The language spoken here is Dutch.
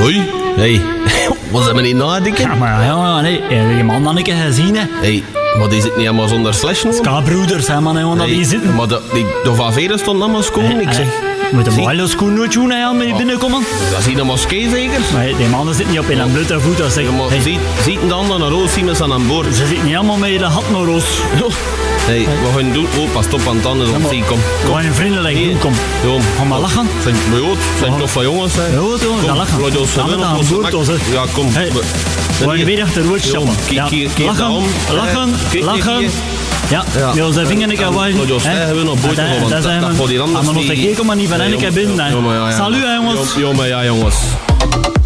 Hoi. Hey. Was dat niet nadenken? Ja, maar ja, nee. Die man had ik gezien, hè. Hey, maar die zit niet helemaal zonder slash nog? Ska-broeders, hè, man, hè, dat die zitten. Maar de van Veren stond allemaal schoon. Ik zeg... Moet de Milo schoen nooit doen, hè, met die binnenkomen? Dat is hier een moskee zeker? Maar die mannen zitten niet op in een blote voet. Dat zeg, Maar ziet dan een roos zien met z'n aan boord? Ze zitten niet helemaal met de hat naar roos. Hey, wat gaan we doen? Oh, pas op aan het tanden. Kom. Gewoon een vriendelijk doen, kom. Ga maar lachen. Zijn toch van jongens, hè? Ja, jongens, dat lachen. Samen aan boord, hè. Ja, kom. We gaan weer achter rood stappen. Lachen. Ja, met onze vinger ik aan waaien. Dat gaat die anders niet. Maar niet van hen, ik heb binnen. Salut, jongens. Ja, maar ja, jongens.